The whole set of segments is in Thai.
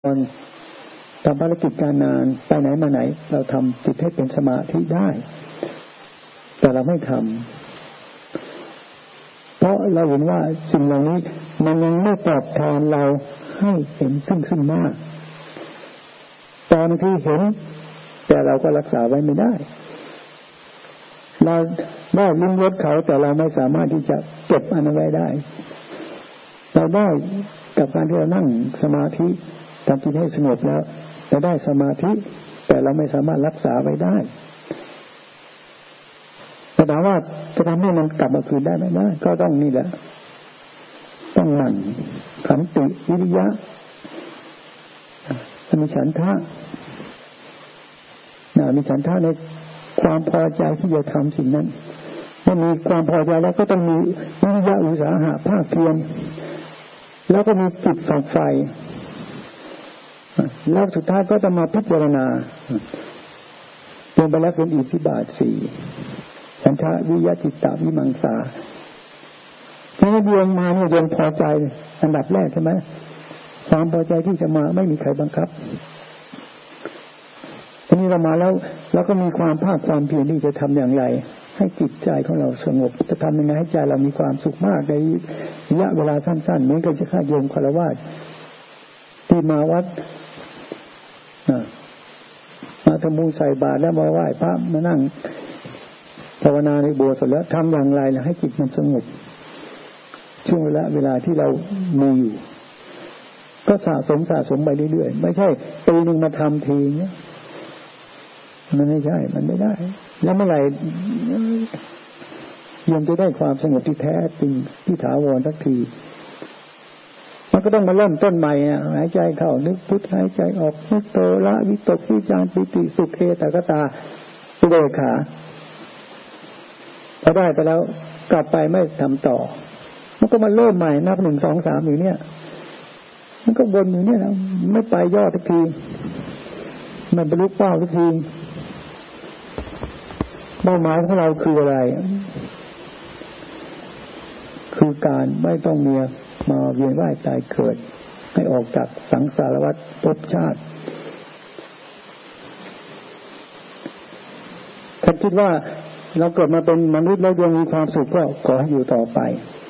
ทำภารกิจการงานไปไหนมาไหนเราทำจิตให้เป็นสมาธิได้แต่เราไม่ทำเพราะเราเห็นว่าสิ่งเหล่านี้มันยังไม่ตอบแทนเราให้เห็นซึ่งหน้าตอนที่เห็นแต่เราก็รักษาไว้ไม่ได้เราได้ลิ้มรสเขาแต่เราไม่สามารถที่จะเก็บอันนั้นไว้ได้เราได้กับการที่เรานั่งสมาธิทำจิตให้สงบแล้วเราได้สมาธิแต่เราไม่สามารถรักษาไว้ได้แต่ถามว่าจะทำให้มันกลับมาคืนได้ไหมได้ก็ต้องนี่แหละต้องหมั่นขันติวิริยะมีฉันทะมีฉันทะในความพอใจที่จะทำสิ่งนั้นเมื่อมีความพอใจแล้วก็ต้องมีวิริยะอุตสาหะภาคเพียรแล้วก็มีจิตฝักใฝ่แล้วสุดท้ายก็จะมาพิจารณาลงไปแล้วเป็นอิทธิบาท4ฉันทะวิริยะจิตตะวิมังสาถ้าเรียนมาเนี่ยเรียนพอใจอันดับแรกใช่ไหมความพอใจที่จะมาไม่มีใครบังคับทีนี้เรามาแล้วเราก็มีความภาคความเพียรที่จะทำอย่างไรให้จิตใจของเราสงบจะทำยังไงให้ใจเรามีความสุขมากในระยะเวลาสั้นๆเหมือนกับจะฆ่าโยมฆราวาสที่มาวัดมาทำบุญใส่บาตรแล้วมาไหว้พระมานั่งภาวนาในโบสถ์แล้วทำอย่างไรให้จิตมันสงบช่วงเวลาที่เรามีอยู่ก็สะสมไปเรื่อยๆไม่ใช่ปีนึงมาทำทีเนี้ยมันไม่ใช่มันไม่ได้แล้วเมื่อไหร่ยังจะได้ความสงบที่แท้จริงที่ถาวรสักทีมันก็ต้องมาเริ่มต้นใหม่หายใจเข้านึกพุทหายใจออกนึกโตละวิตกวิจารปิติสุขเอตกตาอุเบกขาพอได้ไปแล้วกลับไปไม่ทำต่อมันก็มาเริ่มใหม่นับ1 2 3อยู่เนี่ยมันก็วนอยู่เนี่ยนะไม่ไปยอดสักทีมันบรรลุเป้าสักทีเป้าหมายของเราคืออะไรคือการไม่ต้องมาเวียนว่ายตายเกิดให้ออกจากสังสารวัฏภพชาติถ้าคิดว่าเราเกิดมาเป็นมนุษย์แล้วยังมีความสุขก็ขอให้อยู่ต่อไป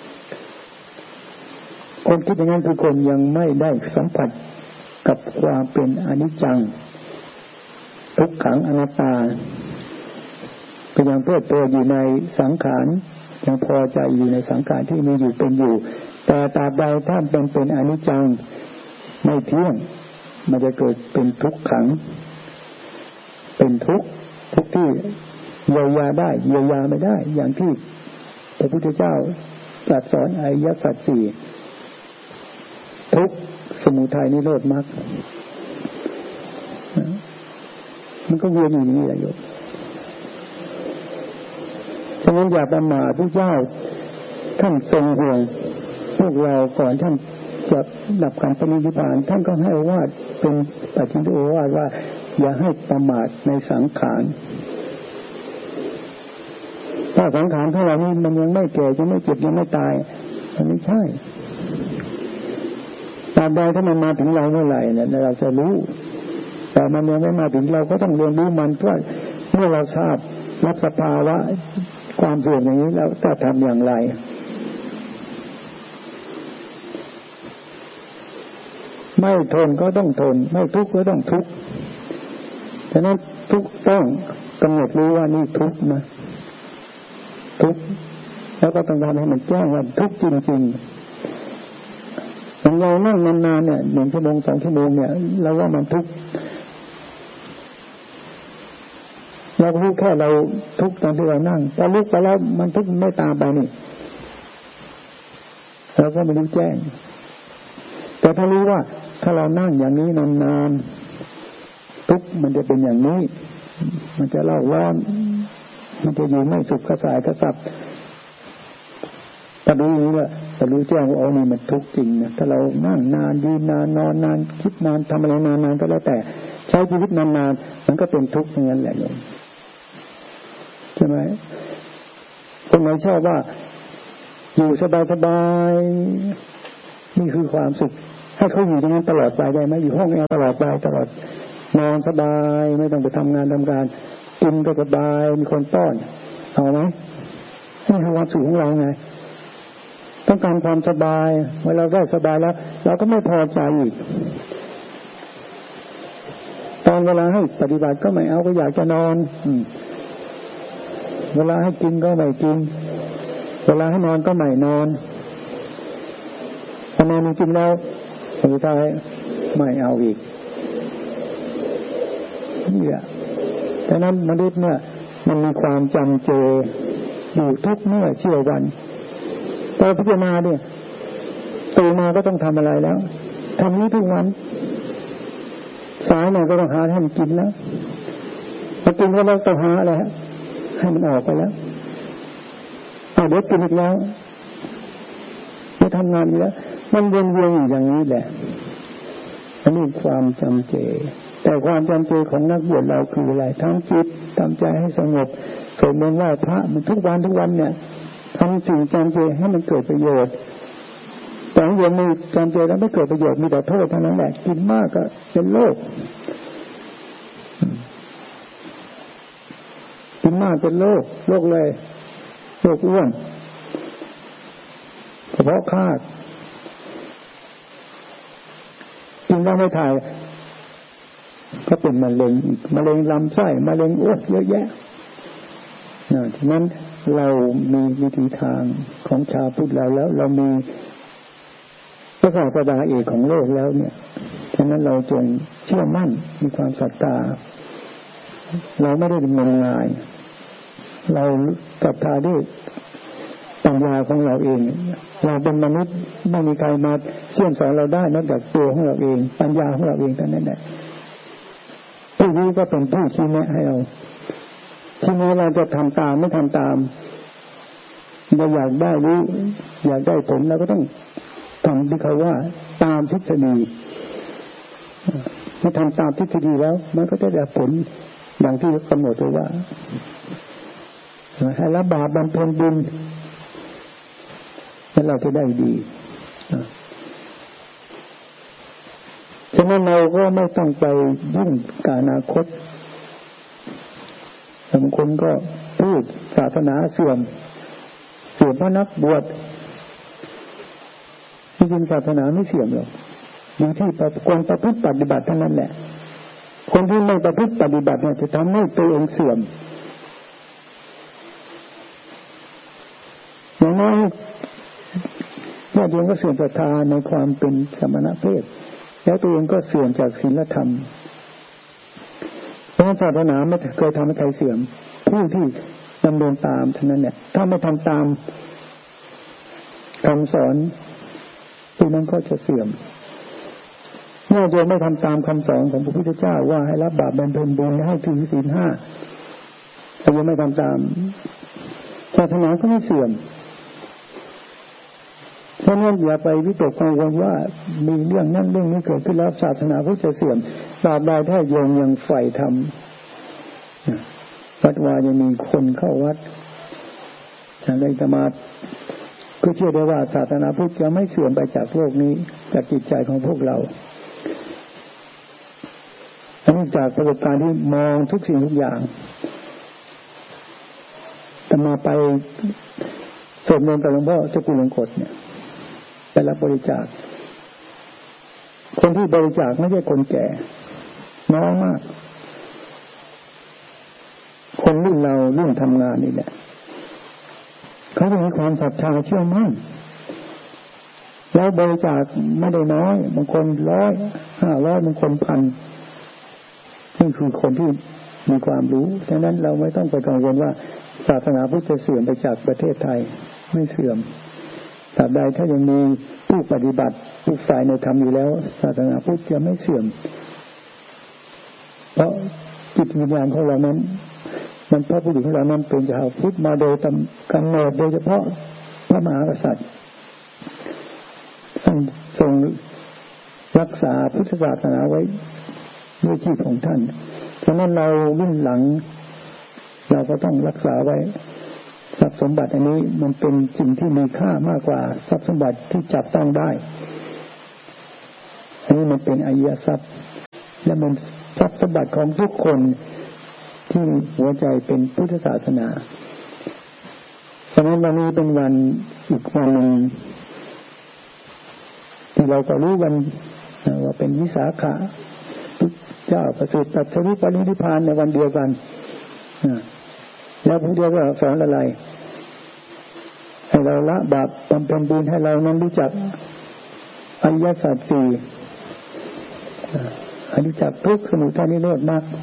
คนคิดอย่างนั้นคือคนยังไม่ได้สัมผัสกับความเป็นอนิจจังทุกขังอนัตตาก็ยังเพลิดเพลินอยู่ในสังขารยังพอใจอยู่ในสังขารที่มีอยู่เป็นอยู่แต่ตราบใดถ้าเป็นอนิจจังไม่เที่ยงมันจะเกิดเป็นทุกขังเป็นทุกที่เยียวยาได้เยียวยาไม่ได้อย่างที่พระพุทธเจ้าตรัสสอนอริยสัจ4ทุกข์สมุทัยนิโรธมรรคมันก็เวียนอยู่นี่แหละโยมฉะนั้นอย่าประมาทพระเจ้าท่านทรงห่วงพวกเราก่อนท่านจะดับขันธ์ปรินิพพานท่านก็ให้ว่าเป็นปฏิโอวาทว่าอย่าให้ประมาทในสังขารถ้าสังขารของเรานี่มันยังไม่แก่ยังไม่เจ็บยังไม่ตายมันไม่ใช่ตราบใดถ้ามันมาถึงเราเมื่อไหร่เนี่ยเราจะรู้แต่มันยังไม่มาถึงเราก็ต้องเรียนรู้มันเพื่อเมื่อเราทราบรับสภาวะความเสื่อมอย่างนี้แล้วจะทำอย่างไรไม่ทนก็ต้องทนไม่ทุกข์ก็ต้องทุกข์ฉะนั้นทุกข์ต้องกำหนดรู้ว่านี่ทุกข์นะทุกข์แล้วก็ต้องทำให้มันแจ้งว่าทุกข์จริงๆเรานั่งนานๆเนี่ย1 ชั่วโมง 2 ชั่วโมงเนี่ยเราว่ามันทุกข์เรารู้แค่เราทุกข์ตอนที่เรานั่งพอลุกไปแล้วมันทุกข์ไม่ตามไปนี่เราก็ไม่รู้แจ้งแต่ถ้ารู้ว่าถ้าเรานั่งอย่างนี้นานๆทุกข์มันจะเป็นอย่างนี้มันจะเล่าร้อนมันจะอยู่ไม่สุขกระสายกระสับถ้ารู้อย่างนี้ว่าถ้ารู้แจ้งว่านี่มันทุกข์จริงนะถ้าเรานั่งนานยืนนานนอนนานคิดนานทำอะไรนานๆก็แล้วแต่ใช้ชีวิตนานๆมันก็เป็นทุกข์อย่างนั้นแหละเลยใช่ไหมคนไหนชอบว่าอยู่สบายๆนี่คือความสุขให้เขาอยู่อย่างนั้นตลอดไปได้ไหมอยู่ห้องแอร์ตลอดไปตลอดนอนสบายไม่ต้องไปทำงานทำการกินก็สบายมีคนต้อนเอาไหมนี่คือความสุขของเราไงต้องการความสบายเมื่อเราได้สบายแล้วเราก็ไม่พอใจอีกตอนเวลาให้ปฏิบัติก็ไม่เอาก็อยากจะนอนเวลาให้กินก็ไม่กินเวลาให้นอนก็ไม่นอนพอนอนจริงๆแล้วสุดท้ายไม่เอาอีกนี่แหละแต่นั้นมนุษย์เนี่ยมันมีความจำเจอยู่ทุกเมื่อเชื่อวันพอพิจารณาเนี่ยตื่นมาก็ต้องทำอะไรแล้วทำนี้ทุกวันสายหน่อยก็ต้องหาให้มันกินแล้วพอกินก็ต้องหาอะไรฮะให้มันออกไปแล้วเดี๋ยวกินอีกแล้วไม่ทำงานอีกแล้วมันวนเวียนอยู่อย่างนี้แหละอันนี้ความจำเจแต่ความจำเจของนักบวชเราคืออะไรทั้งจิตทำใจให้สงบสวดมนต์ไหว้พระมันทุกวันเนี่ยทำสิ่งจำเจให้มันเกิดประโยชน์แต่ถ้าไม่จำเจแล้วไม่เกิดประโยชน์มีแต่โทษเท่านั้นแหละกินมากก็เป็นโรคกินมากเป็นโรคเลยโรคอ้วนเฉพาะคาดกินแล้วไม่ถ่ายก็เป็นมะเร็งอีกมะเร็งลำไส้มะเร็งอ้วนเยอะแยะฉะนั้นเรามีวิธีทางของชาวพุทธแล้วเรามีพระศาสดาเอกของโลกแล้วเนี่ยฉะนั้นเราจงเชื่อมั่นมีความศรัทธาเราไม่ได้งมงายเราศรัทธาด้วยปัญญาของเราเองเราเป็นมนุษย์ไม่มีใครมาเชื่อมสอนเราได้นอกจากตัวของเราเองปัญญาของเราเองเท่านั้นแหละผู้รู้ก็เป็นผู้ชี้แนะให้เราทีนี้เราจะทำตามไม่ทำตามเราอยากได้รู้อยากได้ผลเราก็ต้องทำที่เขาว่าตามทฤษฎีเมื่อทำตามทฤษฎีแล้วมันก็จะได้ผลอย่างที่กำหนดไว้ว่าให้ละบาปบำเพ็ญบุญแล้วเราจะได้ดีฉะนั้นเราก็ไม่ต้องไปยุ่งกับอนาคตบางคนก็พูดศาสนาเสื่อมเพราะนักบวชที่จริงศาสนาไม่เสื่อมหรอกอยู่ที่คนประพฤติปฏิบัติเท่านั้นแหละคนที่ไม่ประพฤติปฏิบัติเนี่ยจะทำให้ตัวเองเสื่อมอย่างน้อยญาติโยมก็เสื่อมศรัทธาในความเป็นสมณเพศแล้วตัวเองก็เสื่อมจากศีลธรรมเพราะศาสนาไม่เคยทำให้ใครเสื่อมผู้ที่ดำเนินตามเท่านั้นเนี่ยถ้าไม่ทำตามคำสอนผู้นั้นก็จะเสื่อมญาติโยมไม่ทำตามคำสอนของพระพุทธเจ้าว่าให้รับบาปบำเพ็ญบุญให้ถือศีล 5ถ้ายังไม่ทำตามศาสนาก็ไม่เสื่อมเพราะนั้นอย่าไปวิตกกังวลว่ามีเรื่องนั้นเรื่องนี้เกิดขึ้นแล้วศาสนาก็จะเสื่อมตราบใดถ้าโยมยังใฝ่ธรรมวัดวายังมีคนเข้าวัดอะไรจะมาก็เชื่อได้ว่าศาสนาพุทธจะไม่เสื่อมไปจากโลกนี้จากจิตใจของพวกเราอันนี้จากประสบการณ์ที่มองทุกสิ่งทุกอย่างแต่มาไปสวดมนต์กับหลวงพ่อเจ้าคุณหลวงกฎเนี่ยแต่ละบริจาคคนที่บริจาคไม่ใช่คนแก่น้อยมากคนรุ่นเรารุ่นทำงานนี่แหละเขาจะมีความศรัทธาเชื่อมั่นแล้วบริจาคไม่ได้น้อยบางคน100 500บางคน1,000นี่คือคนที่มีความรู้ฉะนั้นเราไม่ต้องไปกังวลว่าศาสนาพุทธจะเสื่อมไปจากประเทศไทยไม่เสื่อมตราบใดถ้ายังมีผู้ปฏิบัติผู้ฝ่ายในธรรมอยู่แล้วศาสนาพุทธจะไม่เสื่อมเพราะจิตวิญญาณของเรานั้นมันพระผู้ดีของเรานั้นเป็นชาวพุทธมาโดยกำเนิดโดยเฉพาะพระมหากษัตริย์ท่านทรงรักษาพุทธศาสนาไว้ด้วยชีพของท่านฉะนั้นเรารุ่นหลังเราก็ต้องรักษาไว้ทรัพย์สมบัติอันนี้มันเป็นสิ่งที่มีค่ามากกว่าทรัพย์สมบัติที่จับต้องได้อันนี้มันเป็นอริยทรัพย์และมันทรัพย์สมบัติของทุกคนที่หัวใจเป็นพุทธศาสนาฉะนั้นวันนี้เป็นวันอีกวันหนึ่งที่เราก็รู้กันว่าเป็นวิสาขะเจ้าประเสริฐตรัสรู้ปรินิพพานในวันเดียวกันแล้วพระเจ้าก็สอนอะไรให้เราละบาปบำเพ็ญบุญให้เรานั้นรู้จักอริยสัจสี่รู้จักทุกข์สมุทัยนิโรธมรรค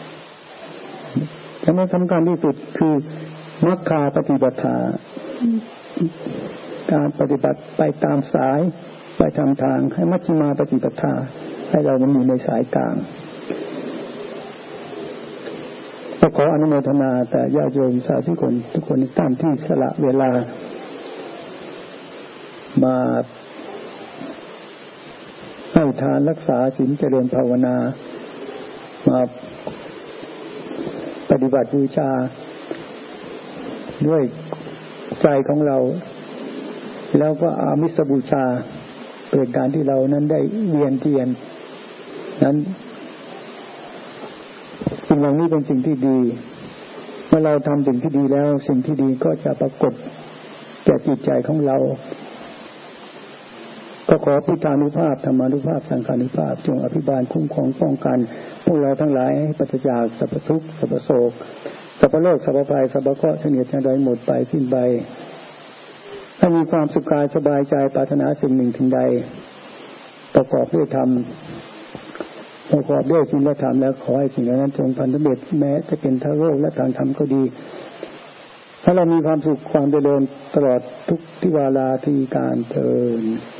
ฉะนั้นสำคัญที่สุดคือมรรคปฏิปทาการปฏิบัติไปตามสายไปทางทางให้มัชฌิมาปฏิปทาให้เรามันอยู่ในสายกลางก็ขออนุโมทนาแต่ญาติโยมสาธุชนทุกคนตามที่สละเวลามาให้ทานรักษาศีลเจริญภาวนามาปฏิบัติบูชาด้วยใจของเราแล้วก็อามิสบูชาเปิดการที่เรานั้นได้เวียนเทียนนั้นสิ่งเหล่านี้เป็นสิ่งที่ดีเมื่อเราทำสิ่งที่ดีแล้วสิ่งที่ดีก็จะปรากฏแก่จิตใจของเราก็ขอพุทธานุภาพธรรมานุภาพสังฆานุภาพจงอภิบาลคุ้มครองป้องกันพวกเราทั้งหลายให้ปราศจากสัพพทุกข์สัพพโศกสัพพโรคสัพพภัยสัพพเคราะห์เสนียดจันไดหมดไปสิ้นไปให้มีความสุขกายสบายใจปรารถนาสิ่งหนึ่งถึงใดประกอบด้วยธรรมประกอบด้วยศีลธรรมแล้วขอให้สิ่งนั้นจงพันธมิตรแม้จะเป็นทางโลกและทางธรรมก็ดีถ้าเรามีความสุขความเจริญตลอดทุกที่วาระที่การเทิน